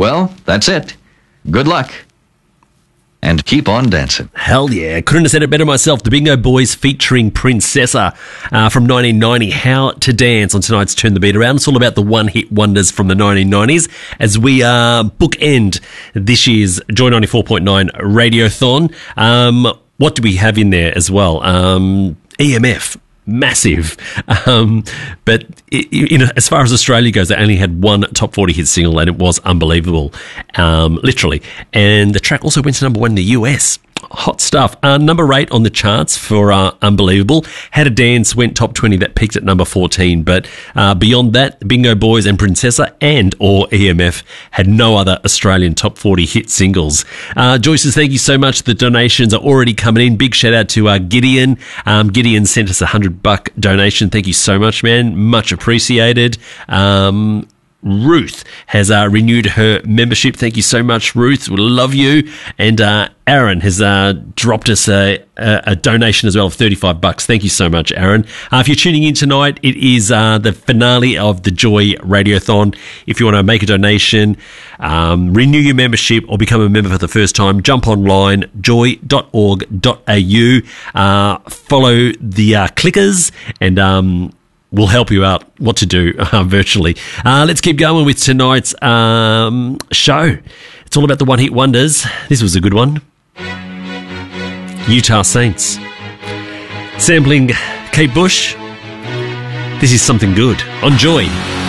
Well, that's it. Good luck. And keep on dancing. Hell yeah. Couldn't have said it better myself. The Bingo Boys featuring Princessa from 1990. How to Dance on tonight's Turn the Beat Around. It's all about the one-hit wonders from the 1990s as we bookend this year's Joy 94.9 Radiothon. What do we have in there as well? EMF. Massive. But as far as Australia goes, they only had one top 40 hit single, and it was Unbelievable, literally. And the track also went to number 1 in the US. Hot stuff. Number 8 on the charts for Unbelievable. How to Dance went top 20. That peaked at number 14. But beyond that, the Bingo Boys and Princessa and or EMF had no other Australian top 40 hit singles. Joyce says, thank you so much. The donations are already coming in. Big shout out to Gideon. Gideon sent us $100 donation. Thank you so much, man. Much appreciated. Ruth has renewed her membership. Thank you so much, Ruth. We love you. And Aaron has dropped us a donation as well of $35. Thank you so much, Aaron. If you're tuning in tonight, it is the finale of the Joy Radiothon. If you want to make a donation, renew your membership or become a member for the first time, jump online, joy.org.au, follow the clickers, and we'll help you out what to do virtually. Let's keep going with tonight's show. It's all about the one-hit wonders. This was a good one. Utah Saints. Sampling Kate Bush. This is Something Good on Joy.